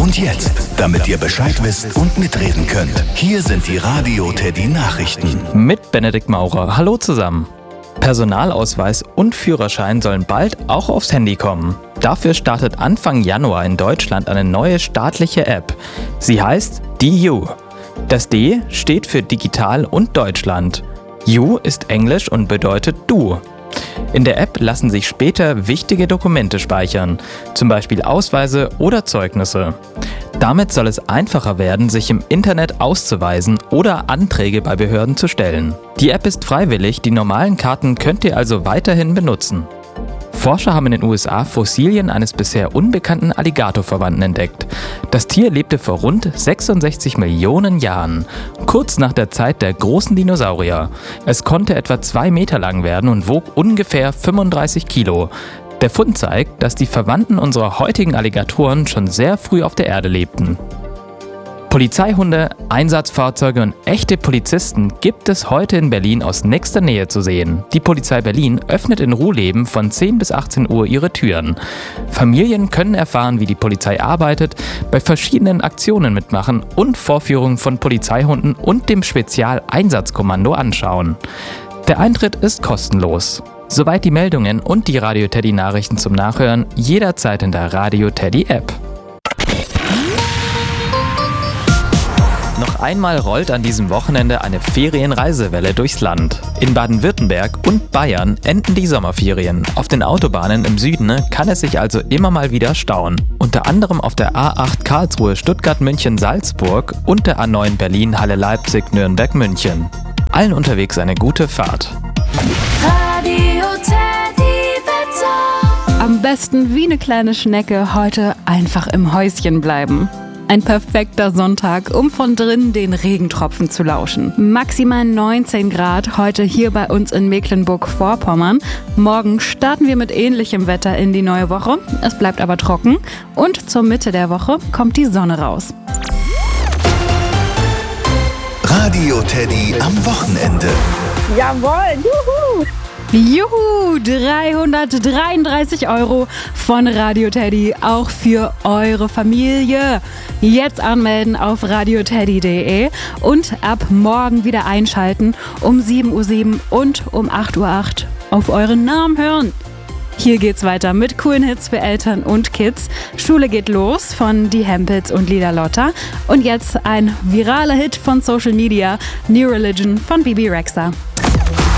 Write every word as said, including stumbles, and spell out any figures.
Und jetzt, damit ihr Bescheid wisst und mitreden könnt, hier sind die Radio Teddy Nachrichten. Mit Benedikt Maurer. Hallo zusammen. Personalausweis und Führerschein sollen bald auch aufs Handy kommen. Dafür startet Anfang Januar in Deutschland eine neue staatliche App. Sie heißt D U. Das D steht für Digital und Deutschland. U ist Englisch und bedeutet Du. In der App lassen sich später wichtige Dokumente speichern, zum Beispiel Ausweise oder Zeugnisse. Damit soll es einfacher werden, sich im Internet auszuweisen oder Anträge bei Behörden zu stellen. Die App ist freiwillig, die normalen Karten könnt ihr also weiterhin benutzen. Forscher haben in den U S A Fossilien eines bisher unbekannten Alligatorverwandten entdeckt. Das Tier lebte vor rund sechsundsechzig Millionen Jahren, kurz nach der Zeit der großen Dinosaurier. Es konnte etwa zwei Meter lang werden und wog ungefähr fünfunddreißig Kilo. Der Fund zeigt, dass die Verwandten unserer heutigen Alligatoren schon sehr früh auf der Erde lebten. Polizeihunde, Einsatzfahrzeuge und echte Polizisten gibt es heute in Berlin aus nächster Nähe zu sehen. Die Polizei Berlin öffnet in Ruhleben von zehn bis achtzehn Uhr ihre Türen. Familien können erfahren, wie die Polizei arbeitet, bei verschiedenen Aktionen mitmachen und Vorführungen von Polizeihunden und dem Spezialeinsatzkommando anschauen. Der Eintritt ist kostenlos. Soweit die Meldungen und die Radio Teddy Nachrichten zum Nachhören jederzeit in der Radio Teddy App. Noch einmal rollt an diesem Wochenende eine Ferienreisewelle durchs Land. In Baden-Württemberg und Bayern enden die Sommerferien. Auf den Autobahnen im Süden kann es sich also immer mal wieder stauen. Unter anderem auf der A acht Karlsruhe, Stuttgart, München, Salzburg und der A neun Berlin, Halle, Leipzig, Nürnberg, München. Allen unterwegs eine gute Fahrt. Radio Teddy Wetter. Am besten wie eine kleine Schnecke heute einfach im Häuschen bleiben. Ein perfekter Sonntag, um von drinnen den Regentropfen zu lauschen. Maximal neunzehn Grad heute hier bei uns in Mecklenburg-Vorpommern. Morgen starten wir mit ähnlichem Wetter in die neue Woche. Es bleibt aber trocken und zur Mitte der Woche kommt die Sonne raus. Radio Teddy am Wochenende. Jawohl, juhu! Juhu, dreihundertdreiunddreißig Euro von Radio Teddy, auch für eure Familie. Jetzt anmelden auf radioteddy punkt de und ab morgen wieder einschalten um sieben Uhr sieben und um acht Uhr acht auf euren Namen hören. Hier geht's weiter mit coolen Hits für Eltern und Kids. Schule geht los von Die Hempels und Lila Lotta. Und jetzt ein viraler Hit von Social Media, New Religion von Bibi Rexha.